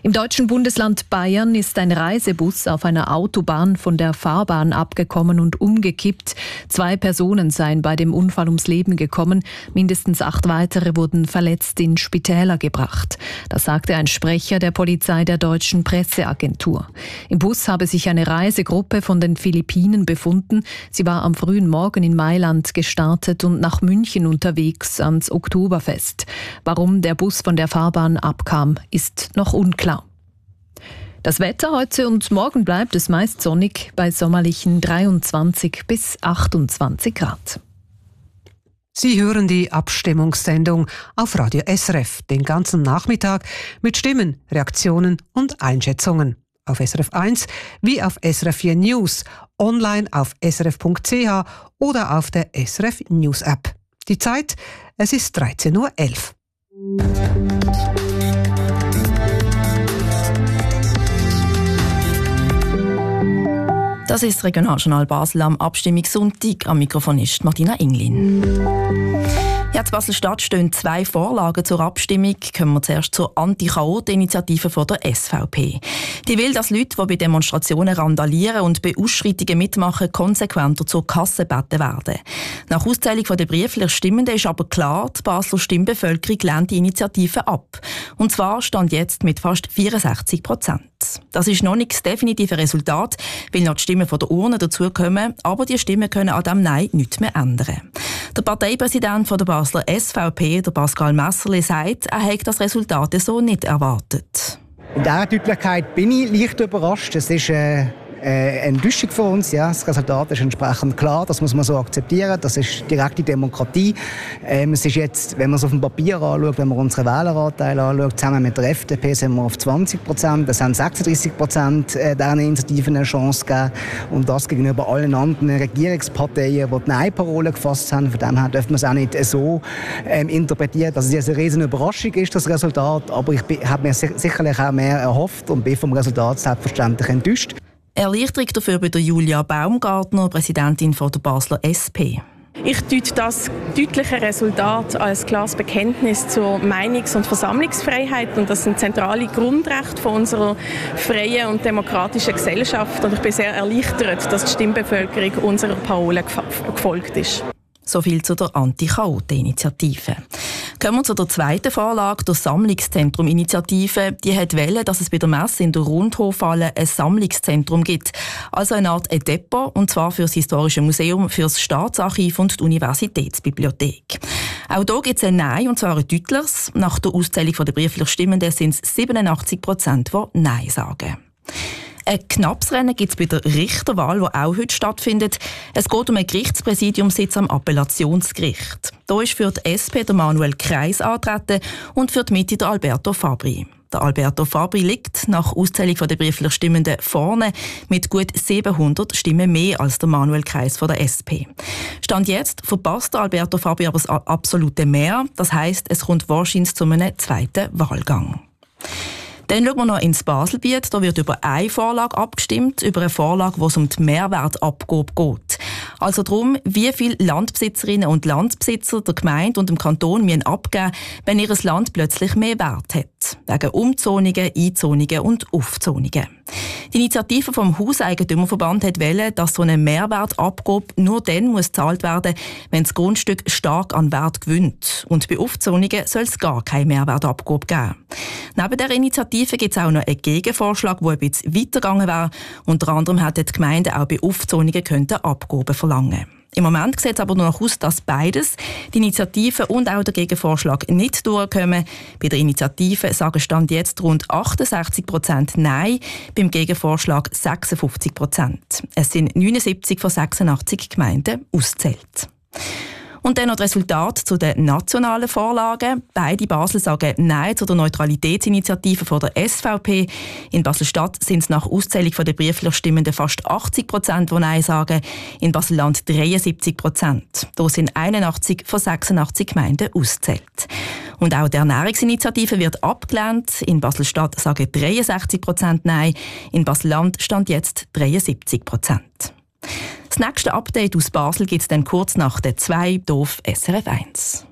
Im deutschen Bundesland Bayern ist ein Reisebus auf einer Autobahn von der Fahrbahn abgekommen und umgekippt. 2 Personen seien bei dem Unfall ums Leben gekommen. Mindestens 8 weitere wurden verletzt in Spitäler gebracht. Das sagte ein Sprecher der Polizei der Deutschen Presseagentur. Im Bus habe sich eine Reisegruppe von den Philippinen befunden. Sie war am frühen Morgen in Mailand gestartet und nach München unterwegs ans Oktoberfest. Warum der Bus von der Fahrbahn abkam, ist noch unklar. Das Wetter heute und morgen bleibt es meist sonnig bei sommerlichen 23 bis 28 Grad. Sie hören die Abstimmungssendung auf Radio SRF den ganzen Nachmittag mit Stimmen, Reaktionen und Einschätzungen. Auf SRF 1 wie auf SRF 4 News, online auf srf.ch oder auf der SRF News App. Die Zeit, es ist 13.11 Uhr. Das ist das Regionaljournal Basel am Abstimmungssonntag. Am Mikrofon ist Martina Inglin. Ja, in Basel-Stadt stehen 2 Vorlagen zur Abstimmung. Kommen wir zuerst zur Anti-Chaot-Initiative von der SVP. Die will, dass Leute, die bei Demonstrationen randalieren und bei Ausschreitungen mitmachen, konsequenter zur Kasse gebeten werden. Nach Auszählung der Briefler Stimmenden ist aber klar, die Basler Stimmbevölkerung lehnt die Initiative ab. Und zwar stand jetzt mit fast 64%. Das ist noch nicht das definitive Resultat, weil noch die Stimmen von der Urne dazukommen, aber die Stimmen können an diesem Nein nichts mehr ändern. Der Parteipräsident von der Basler SVP, der Pascal Messerli, sagt, er hätte das Resultat so nicht erwartet. In dieser Deutlichkeit bin ich leicht überrascht. Es ist eine Enttäuschung für uns. Ja. Das Resultat ist entsprechend klar, das muss man so akzeptieren. Das ist direkte Demokratie. Es ist jetzt, wenn man es auf dem Papier anschaut, wenn man unsere Wähleranteile anschaut, zusammen mit der FDP sind wir auf 20%. Es haben 36% dieser Initiativen eine Chance gegeben. Und das gegenüber allen anderen Regierungsparteien, die die Nein-Parole gefasst haben. Von dem her dürfen wir es auch nicht so interpretieren, dass es jetzt eine riesige Überraschung ist, das Resultat. Aber ich habe mir sicherlich auch mehr erhofft und bin vom Resultat selbstverständlich enttäuscht. Erleichterung dafür bei der Julia Baumgartner, Präsidentin der Basler SP. Ich deute das deutliche Resultat als klares Bekenntnis zur Meinungs- und Versammlungsfreiheit. Und das sind zentrale Grundrechte von unserer freien und demokratischen Gesellschaft. Und ich bin sehr erleichtert, dass die Stimmbevölkerung unserer Parole gefolgt ist. So viel zu der Anti-Chaot-Initiative. Kommen wir zu der zweiten Vorlage, der Sammlungszentrum-Initiative. Die hat wollen, dass es bei der Messe in der Rundhofhalle ein Sammlungszentrum gibt. Also eine Art Depot, und zwar für das Historische Museum, für das Staatsarchiv und die Universitätsbibliothek. Auch hier gibt es ein Nein, und zwar ein deutliches. Nach der Auszählung der brieflich Stimmenden sind es 87%, die Nein sagen. Ein knappes Rennen gibt es bei der Richterwahl, die auch heute stattfindet. Es geht um einen Gerichtspräsidiumssitz am Appellationsgericht. Da ist für die SP der Manuel Kreis antreten und für die Mitte der Alberto Fabri. Der Alberto Fabri liegt nach Auszählung der brieflich Stimmenden vorne mit gut 700 Stimmen mehr als der Manuel Kreis von der SP. Stand jetzt verpasst der Alberto Fabri aber das absolute Mehr. Das heisst, es kommt wahrscheinlich zu einem zweiten Wahlgang. Dann schauen wir noch ins Baselbiet. Da wird über eine Vorlage abgestimmt, über eine Vorlage, wo es um die Mehrwertabgabe geht. Also darum, wie viele Landbesitzerinnen und Landbesitzer der Gemeinde und dem Kanton müssen abgeben, wenn ihr Land plötzlich mehr Wert hat. Wegen Umzonungen, Einzonungen und Aufzonungen. Die Initiative vom Hauseigentümerverband hat wollen, dass so eine Mehrwertabgabe nur dann muss gezahlt werden, wenn das Grundstück stark an Wert gewinnt. Und bei Aufzonungen soll es gar keine Mehrwertabgabe geben. Neben der Initiative gibt es auch noch einen Gegenvorschlag, der ein bisschen weitergegangen wäre. Unter anderem hätten die Gemeinden auch bei Aufzonungen Abgaben verlangen. Im Moment sieht es aber nur noch aus, dass beides, die Initiative und auch der Gegenvorschlag, nicht durchkommen. Bei der Initiative sagen Stand jetzt rund 68% Nein, beim Gegenvorschlag 56%. Es sind 79 von 86 Gemeinden ausgezählt. Und dann noch das Resultat zu den nationalen Vorlagen. Beide Basel sagen Nein zu der Neutralitätsinitiative von der SVP. In Basel-Stadt sind es nach Auszählung der brieflich Stimmenden fast 80%, die Nein sagen. In Basel-Land 73%. Da sind 81 von 86 Gemeinden ausgezählt. Und auch die Ernährungsinitiative wird abgelehnt. In Basel-Stadt sagen 63% Nein. In Basel-Land stand jetzt 73%. Das nächste Update aus Basel gibt es dann kurz nach der 2 auf SRF 1.